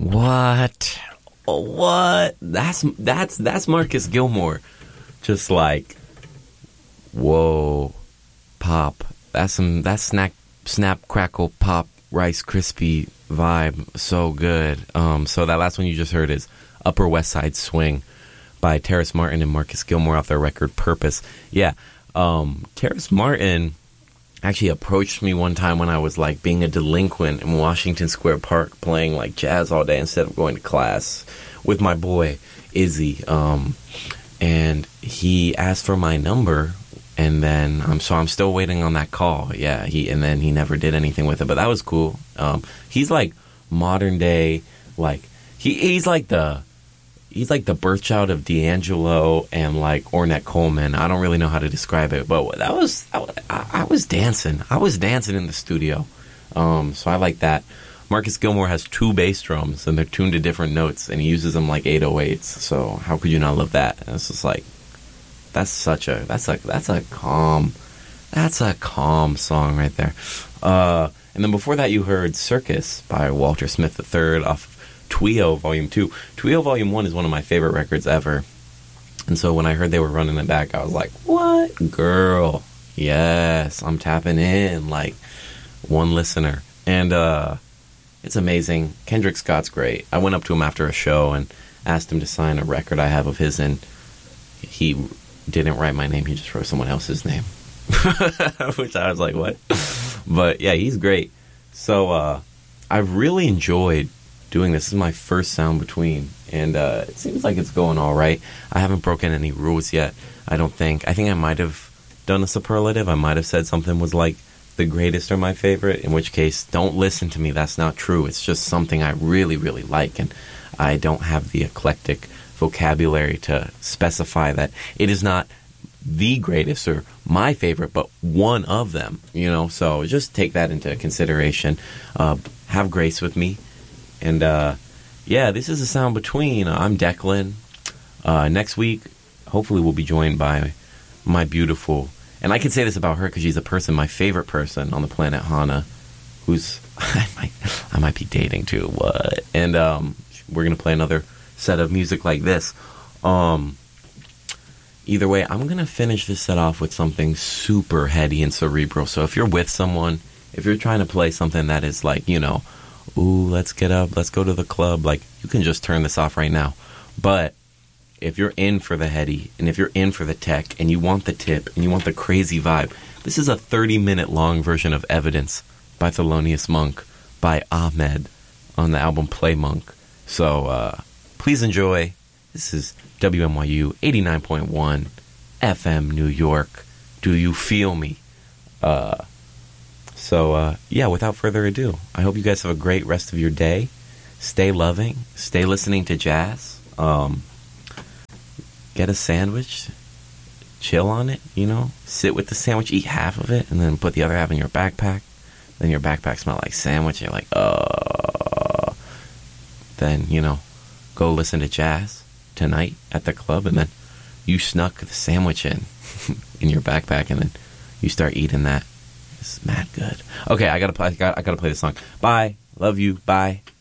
What? What? That's Marcus Gilmore. Just like, whoa, pop. That's snap, crackle, pop, Rice Krispie vibe. So good. So that last one you just heard is Upper West Side Swing by Terrace Martin and Marcus Gilmore off their record Purpose. Yeah. Terrace Martin actually approached me one time when I was like being a delinquent in Washington Square Park playing like jazz all day instead of going to class with my boy Izzy. And he asked for my number, and then I'm still waiting on that call. Yeah, he never did anything with it, but that was cool. He's like modern day, like he's like the birth child of D'Angelo and like Ornette Coleman. I don't really know how to describe it, but I was dancing. I was dancing in the studio. So I like that. Marcus Gilmore has 2 bass drums, and they're tuned to different notes, and he uses them like 808s. So how could you not love that? And it's just like, that's a calm song right there. And then before that, you heard Circus by Walter Smith III off Twio Volume 2. Twio Volume 1 is one of my favorite records ever. And so when I heard they were running it back, I was like, what? Girl. Yes, I'm tapping in like one listener. And it's amazing. Kendrick Scott's great. I went up to him after a show and asked him to sign a record I have of his, and he didn't write my name. He just wrote someone else's name. Which I was like, what? But yeah, he's great. So I've really enjoyed doing this. This is my first Sound Between, and it seems like it's going all right. I haven't broken any rules yet, I don't think. I think I might have done a superlative. I might have said something was like the greatest or my favorite, in which case, don't listen to me. That's not true. It's just something I really, really like, and I don't have the eclectic vocabulary to specify that it is not the greatest or my favorite, but one of them, you know? So just take that into consideration. Have grace with me. And, yeah, this is a Sound Between. I'm Declan. Next week, hopefully we'll be joined by my beautiful, and I can say this about her because she's a person, my favorite person on the planet, Hannah, who's, I might be dating too, what? And we're going to play another set of music like this. Either way, I'm going to finish this set off with something super heady and cerebral. So if you're with someone, if you're trying to play something that is like, you know, ooh, let's get up, let's go to the club, like, you can just turn this off right now. But if you're in for the heady, and if you're in for the tech, and you want the tip, and you want the crazy vibe, this is a 30-minute long version of Evidence by Thelonious Monk by Ahmed on the album Play Monk. So please enjoy. This is WMYU 89.1 FM New York. Do you feel me? So yeah, without further ado, I hope you guys have a great rest of your day. Stay loving. Stay listening to jazz. Get a sandwich. Chill on it, you know. Sit with the sandwich, eat half of it, and then put the other half in your backpack. Then your backpack smells like sandwich, and you're like, oh. Then, you know, go listen to jazz tonight at the club, and then you snuck the sandwich in your backpack, and then you start eating that. It's mad good. Okay, I gotta play this song. Bye. Love you. Bye.